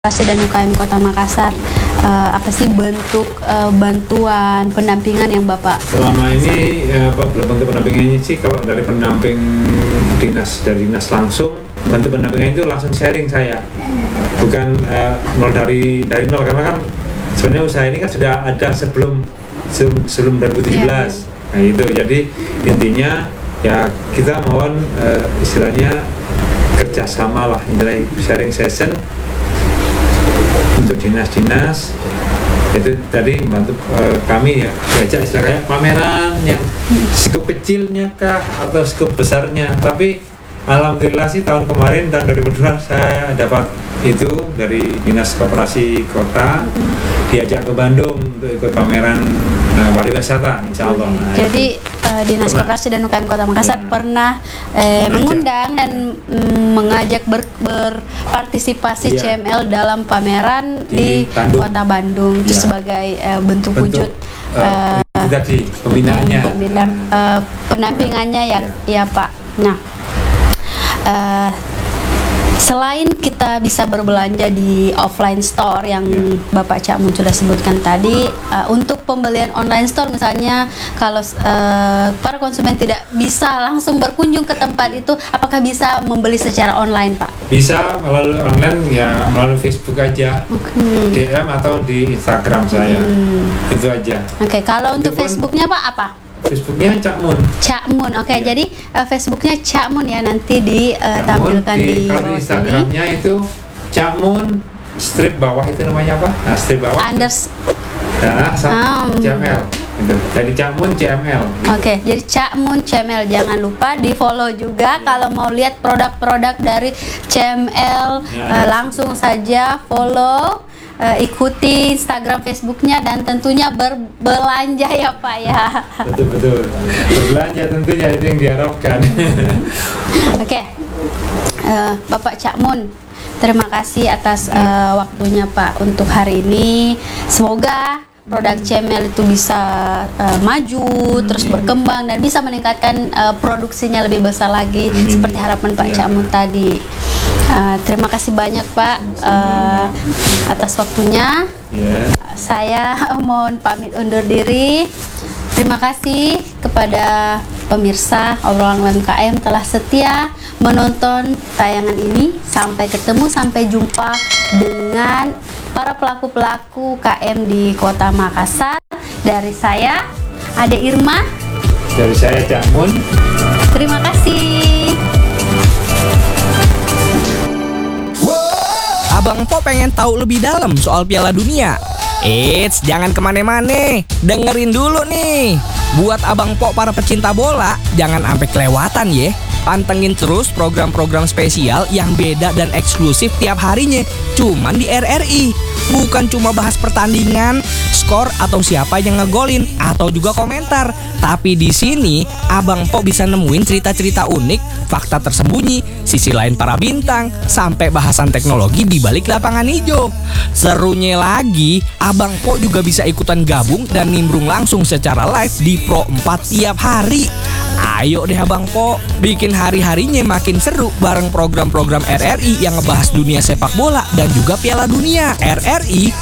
Koperasi dan UKM Kota Makassar, apa sih bentuk bantuan pendampingan yang Bapak? Selama ini bentuk pendampingannya sih kalau dari pendamping dari dinas langsung, bentuk pendampingan itu langsung sharing saya, bukan nol dari nol, karena kan sebenarnya usaha ini kan sudah ada sebelum 2017. Nah itu jadi intinya ya kita mohon istilahnya kerjasama lah, mulai sharing session untuk dinas-dinas itu tadi membantu kami ya, diajak istilahnya pameran yang skup kecilnya kah atau skup besarnya. Tapi alhamdulillah sih tahun kemarin, tahun 2002 saya dapat itu dari dinas koperasi kota, diajak ke Bandung untuk ikut pameran pariwisata, insya Allah. Jadi dinas koperasi dan UKM Kota Makassar pernah mengundang dan mengajak berpartisipasi CML dalam pameran di Kota Bandung itu sebagai bentuk wujud tadi pembinaannya, pendampingannya ya Pak. Nah, selain kita bisa berbelanja di offline store yang Bapak Cak Mun sudah sebutkan tadi, untuk pembelian online store misalnya, kalau para konsumen tidak bisa langsung berkunjung ke tempat itu, apakah bisa membeli secara online, Pak? Bisa melalui online, ya melalui Facebook aja, DM atau di Instagram saya, itu aja. Oke, kalau untuk Facebooknya Pak apa? Facebooknya Cak Mun. Cak Mun, oke. Jadi Facebooknya Cak Mun ya, nanti ditampilkan di kalau Instagramnya itu Cak Mun strip bawah, itu namanya apa? Nah, strip bawah. CML. Gitu. Jadi Cak Mun CML. Oke, jadi Cak Mun CML, jangan lupa di follow juga kalau mau lihat produk-produk dari CML, langsung saja follow. Ikuti Instagram, Facebooknya, dan tentunya berbelanja ya Pak ya. Betul, berbelanja tentunya itu yang diharapkan. Oke. Bapak Cak Mun, terima kasih atas waktunya Pak untuk hari ini. Semoga produk CML itu bisa maju, terus berkembang dan bisa meningkatkan produksinya lebih besar lagi seperti harapan Pak Cak Mun tadi. Terima kasih banyak Pak atas waktunya. Saya mohon pamit undur diri. Terima kasih kepada pemirsa obrolan UMKM telah setia menonton tayangan ini. Sampai ketemu, sampai jumpa dengan para pelaku-pelaku UKM di Kota Makassar. Dari saya, Ade Irma. Dari saya, Cak Mun. Terima kasih. Abang Po pengen tahu lebih dalam soal Piala Dunia? Eits, jangan kemana-mana, dengerin dulu nih. Buat Abang Po para pecinta bola, jangan sampai kelewatan ya. Pantengin terus program-program spesial yang beda dan eksklusif tiap harinya, cuman di RRI. Bukan cuma bahas pertandingan, skor atau siapa yang ngegolin, atau juga komentar. Tapi di sini Abang Po bisa nemuin cerita-cerita unik, fakta tersembunyi, sisi lain para bintang, sampai bahasan teknologi di balik lapangan hijau. Serunya lagi, Abang Po juga bisa ikutan gabung dan nimbrung langsung secara live di Pro 4 tiap hari. Ayo deh Abang Po, bikin hari-harinya makin seru bareng program-program RRI yang ngebahas dunia sepak bola dan juga Piala Dunia. RRI